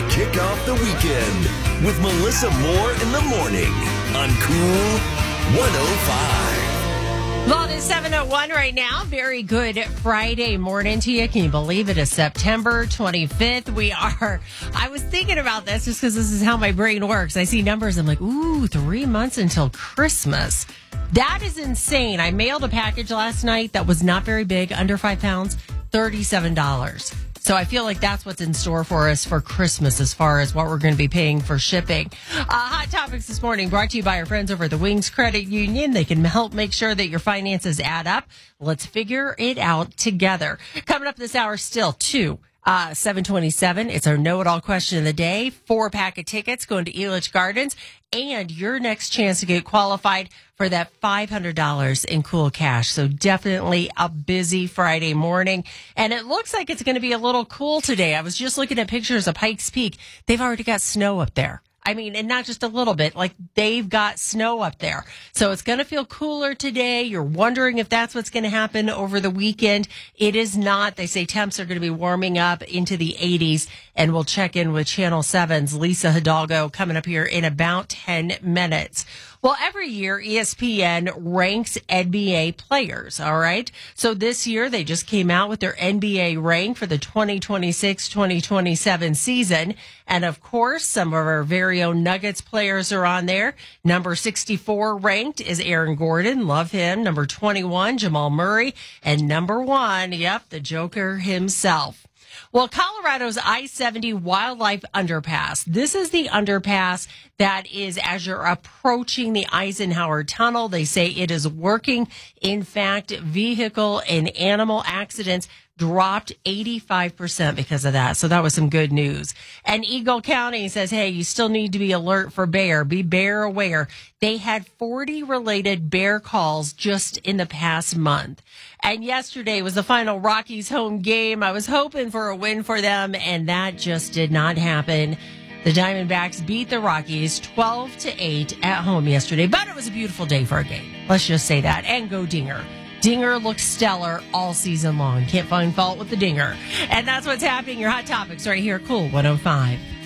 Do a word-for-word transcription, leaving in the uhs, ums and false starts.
kick off the weekend with Melissa Moore in the morning on Cool one oh five. Well, it is seven oh one right now. Very good Friday morning to you. Can you believe it is September twenty-fifth? We are, I was thinking about this just because this is how my brain works. I see numbers. I'm like, ooh, three months until Christmas. That is insane. I mailed a package last night that was not very big, under five pounds, thirty-seven dollars. So I feel like that's what's in store for us for Christmas as far as what we're going to be paying for shipping. Uh, Hot Topics this morning brought to you by our friends over at the Wings Credit Union. They can help make sure that your finances add up. Let's figure it out together. Coming up this hour still, two. Uh, seven twenty-seven. It's our know-it-all question of the day. Four pack of tickets going to Elitch Gardens. And your next chance to get qualified for that five hundred dollars in cool cash. So definitely a busy Friday morning. And it looks like it's going to be a little cool today. I was just looking at pictures of Pikes Peak. They've already got snow up there. I mean, and not just a little bit, like they've got snow up there. So it's going to feel cooler today. You're wondering if that's what's going to happen over the weekend. It is not. They say temps are going to be warming up into the eighties. And we'll check in with Channel seven's Lisa Hidalgo coming up here in about ten minutes. Well, every year, E S P N ranks N B A players, all right? So this year, they just came out with their N B A rank for the twenty twenty-six twenty twenty-seven season. And, of course, some of our very own Nuggets players are on there. Number sixty-four ranked is Aaron Gordon. Love him. Number twenty-one, Jamal Murray. And number one, yep, the Joker himself. Well, Colorado's I seventy Wildlife Underpass. This is the underpass that is as you're approaching the Eisenhower Tunnel. They say it is working. In fact, vehicle and animal accidents dropped eighty-five percent because of that. So that was some good news. And Eagle County says, hey, you still need to be alert for bear. Be bear aware. They had forty related bear calls just in the past month. And yesterday was the final Rockies home game. I was hoping for a win for them, and that just did not happen. The Diamondbacks beat the Rockies twelve to eight at home yesterday, but it was a beautiful day for a game. Let's just say that. And go Dinger. Dinger looks stellar all season long. Can't find fault with the Dinger. And that's what's happening. Your Hot Topics right here at Cool one oh five.